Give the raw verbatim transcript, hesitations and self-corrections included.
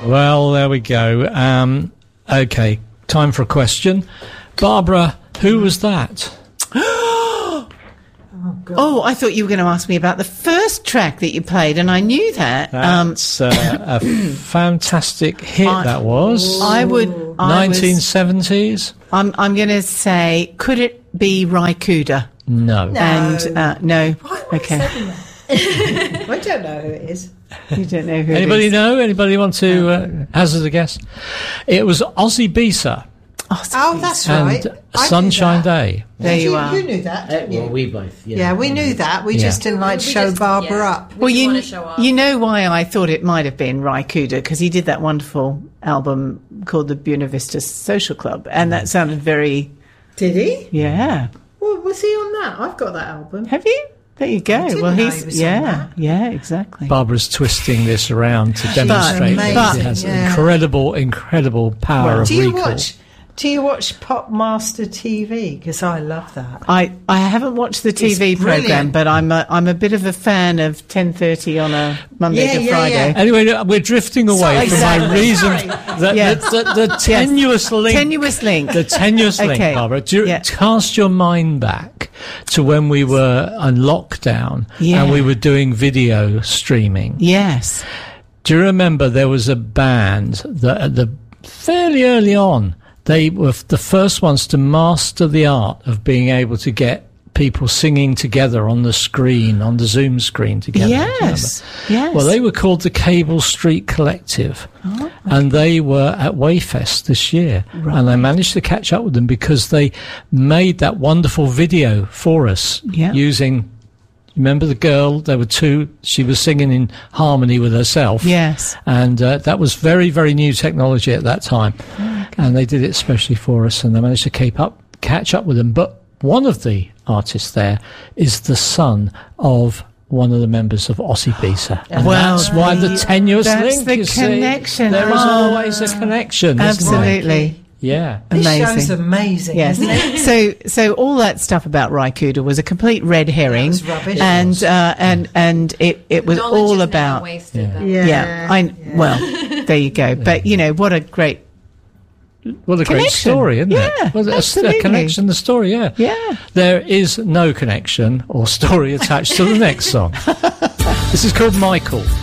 Well, there we go. Um, okay, time for a question. Barbara, who was that? Oh, God. Oh, I thought you were going to ask me about the first track that you played, and I knew that. That's um, uh, a fantastic hit, I, that was. I would... nineteen seventies? I was, I'm, I'm going to say, could it be Ry Cooder? No. No. And, uh, no. Why okay. I don't know who it is. You don't know who Anybody it is? know? Anybody want to uh, hazard a guess? It was Ozzy Bisa. Oh, that's right. And Sunshine Day. There you, you are. You knew that, didn't Uh, you? well, we both. Yeah, yeah we knew that. We yeah. just didn't like to We show just- Barbara yeah. up. Well, you, wanna show up. you know why I thought it might have been Ry Cooder, because he did that wonderful album called the Buena Vista Social Club, and that sounded very... Did he? Yeah. Well, was he on that? I've got that album. Have you? There you go. didn't Well, know he's... he was on yeah, that. yeah, exactly. Barbara's twisting this around to demonstrate amazing, that it has yeah. incredible, incredible power Well, of Do you recall. watch? Do you watch Pop Master T V? Because I love that. I, I haven't watched the T V It's programme, brilliant. but I'm a, I'm a bit of a fan of ten thirty on a Monday Yeah, to yeah, Friday. yeah. Anyway, no, we're drifting away Sorry, from my exactly. reason. Sorry. The, Yeah. the, the, the tenuous link. Tenuous link. The tenuous link, Okay. Barbara. Do you Yeah. cast your mind back to when we were on lockdown Yeah. and we were doing video streaming? Yes. Do you remember there was a band that at the fairly early on, they were the first ones to master the art of being able to get people singing together on the screen, on the Zoom screen together. Do you remember? Yes. Yes. Well, they were called the Cable Street Collective, Oh, and they were at Wayfest this year, Right. and I managed to catch up with them because they made that wonderful video for us Yeah. using... Remember the girl? There were two. She was singing in harmony with herself. Yes. And uh, that was very, very new technology at that time. And they did it especially for us, and they managed to keep up, catch up with them. But one of the artists there is the son of one of the members of Ozzy Bisa. And Well, that's why the tenuous that's link, the you see. connection. There is Oh. always a connection, isn't there? Absolutely. Yeah. This Amazing. show's amazing, Yes. isn't it? so, so all that stuff about Ry Cooder was a complete red herring, was rubbish. and uh, and and it, it was Knowledge is all never about. wasted, Yeah. though. Yeah. Yeah, I well, there you go. But you know what a great What a great Connection. story, isn't Yeah, it? Well, a- absolutely. a connection, the story, yeah. Yeah. There is no connection or story attached to the next song. This is called Michael.